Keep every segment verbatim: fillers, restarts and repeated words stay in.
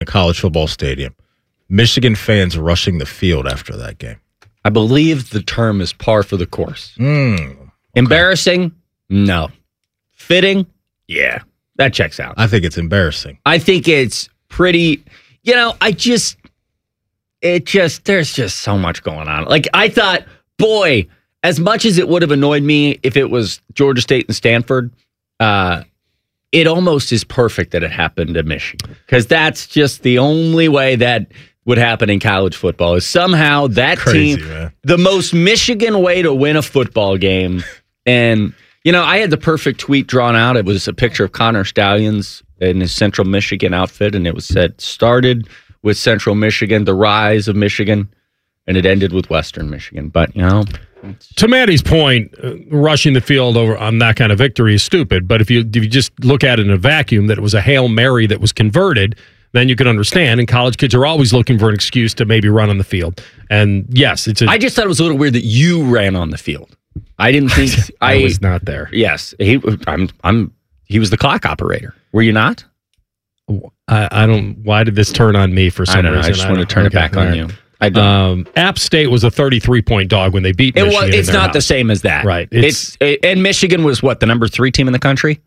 college football stadium. Michigan fans rushing the field after that game. I believe the term is par for the course. Mm, okay. Embarrassing? No. Fitting? Yeah. That checks out. I think it's embarrassing. I think it's pretty, you know, I just, it just, there's just so much going on. Like, I thought, boy, as much as it would have annoyed me if it was Georgia State and Stanford, uh, it almost is perfect that it happened to Michigan. Because that's just the only way that would happen in college football is somehow that Crazy, team, man. the most Michigan way to win a football game. And, you know, I had the perfect tweet drawn out. It was a picture of Connor Stallions in his Central Michigan outfit, and it was said, started with Central Michigan, the rise of Michigan, and it ended with Western Michigan. But, you know. To Maddie's point, uh, rushing the field over on that kind of victory is stupid. But if you, if you just look at it in a vacuum, that it was a Hail Mary that was converted, then you can understand. And college kids are always looking for an excuse to maybe run on the field. And yes, it's a, I just thought it was a little weird that you ran on the field. I didn't think I, I was not there. Yes, he. I'm. I'm. He was the clock operator. Were you not? I, I don't. Why did this turn on me for some I don't know. reason? I just want to turn okay, it back on right. you. I don't. Um, App State was a thirty-three point dog when they beat It Michigan. was. It's in their not house. the same as that, Right. It's, it's and Michigan was what, the number three team in the country?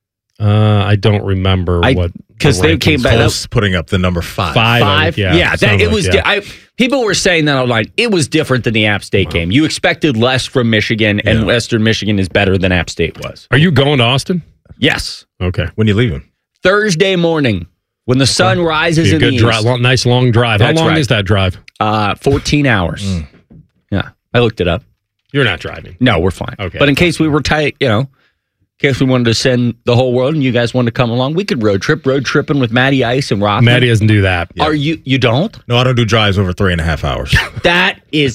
Uh, I don't remember I, what because the they came rankings back. were. Tulsa putting up the number five. Five. Five, yeah, yeah, that, sounds it like, was. yeah. Di- I, people were saying that online. It was different than the App State Wow. game. You expected less from Michigan, and Yeah. Western Michigan is better than App State was. Are you going to Austin? Yes, Okay. When you leaving? Thursday morning when the sun rises Be a in good the drive. east. Long, nice long drive. How That's long right. is that drive? Uh, fourteen hours. Mm. Yeah, I looked it up. You're not driving. No, we're fine. Okay. But in case we were tight, you know, in case we wanted to send the whole world and you guys wanted to come along, we could road trip. Road tripping with Matty Ice and Rothman. Maddie doesn't do that. Are you? You don't? No, I don't do drives over three and a half hours. That is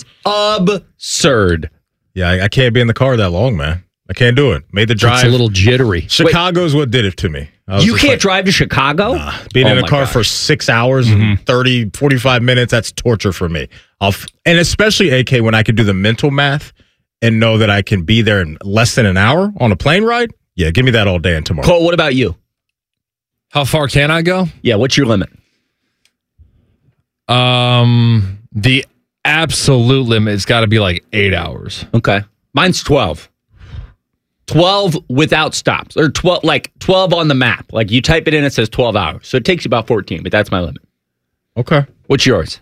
absurd. Yeah, I, I can't be in the car that long, man. I can't do it. Made the drive. It's a little jittery. Chicago's what did it to me. I was You just can't like, drive to Chicago? Nah, being Oh in a my car gosh. for six hours Mm-hmm. and thirty, forty-five minutes, that's torture for me. I'll f- and especially, A K, when I can do the mental math and know that I can be there in less than an hour on a plane ride, yeah, give me that all day and tomorrow. Cole, what about you? How far can I go? Yeah, what's your limit? Um, the absolute limit has got to be like eight hours. Okay. Mine's twelve. twelve without stops. Or twelve, like twelve on the map. Like you type it in, it says twelve hours. So it takes you about fourteen, but that's my limit. Okay. What's yours?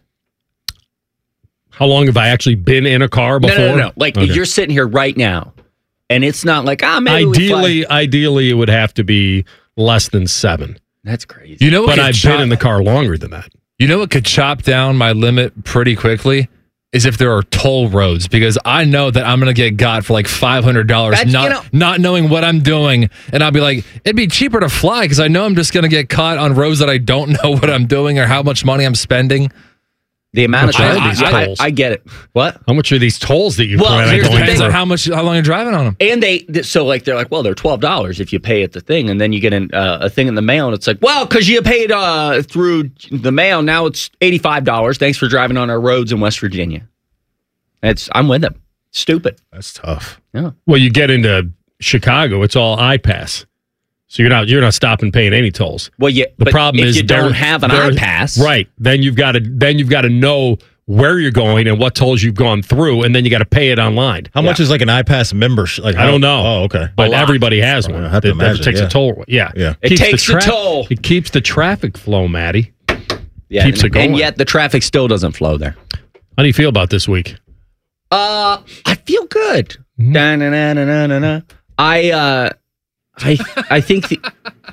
How long have I actually been in a car before? No, no, no, no. Like Okay. you're sitting here right now, and it's not like, ah, maybe we fly. Ideally, ideally, it would have to be less than seven. That's crazy. You know what? But could I've chop- been in the car longer than that. You know what could chop down my limit pretty quickly is if there are toll roads, because I know that I'm going to get got for like five hundred dollars That's- not, you know- not knowing what I'm doing. And I'll be like, it'd be cheaper to fly because I know I'm just going to get caught on roads that I don't know what I'm doing or how much money I'm spending. The amount of How much time are these I, I, tolls? I get it. What? How much are these tolls that you Well, plan on here's the going thing. Depends through? on how much how long you're driving on them. And they, so like, they're like, well, they're twelve dollars if you pay at the thing. And then you get an, uh, a thing in the mail. And it's like, well, because you paid uh, through the mail. Now it's eighty-five dollars. Thanks for driving on our roads in West Virginia. It's, I'm with them. Stupid. That's tough. Yeah. Well, you get into Chicago, it's all iPass. So you're not you're not stopping paying any tolls. Well, yeah. The but problem if is you there- don't have an there- iPass. right? Then you've got to then you've got to know where you're going and what tolls you've gone through, and then you got to pay it online. How much is like an iPass membership? Like I don't know. Oh, okay. But A lot. everybody has I one. have to that, that imagine, takes yeah. a toll. Yeah, Yeah. It Keeps the takes a toll. It keeps the traffic flow, Matty. Yeah, Keeps and, it going. and yet the traffic still doesn't flow there. How do you feel about this week? Uh, I feel good. Mm-hmm. Da-na-na-na-na-na. I, uh, I, I think the.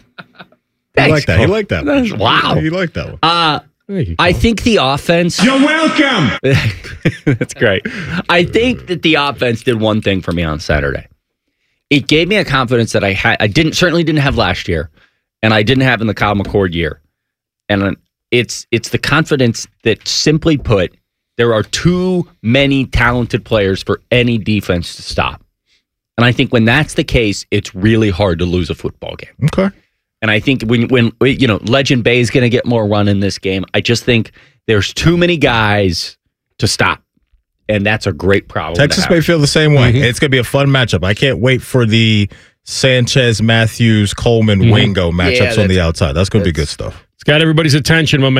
You like that? You like that? one. Wow. You like that one? Uh, There you I go. think the offense. You're welcome. That's great. I think that the offense did one thing for me on Saturday. It gave me a confidence that I had. I didn't certainly didn't have last year, and I didn't have in the Kyle McCord year. And it's it's the confidence that, simply put, there are too many talented players for any defense to stop. And I think when that's the case, it's really hard to lose a football game. Okay. And I think when, when you know, Legend Bay is going to get more run in this game, I just think there's too many guys to stop. And that's a great problem. Texas may feel the same way. It's going to be a fun matchup. I can't wait for the Sanchez, Matthews, Coleman, Wingo matchups Yeah, on the that's- outside. That's going to be good that's- stuff. It's got everybody's attention, my man.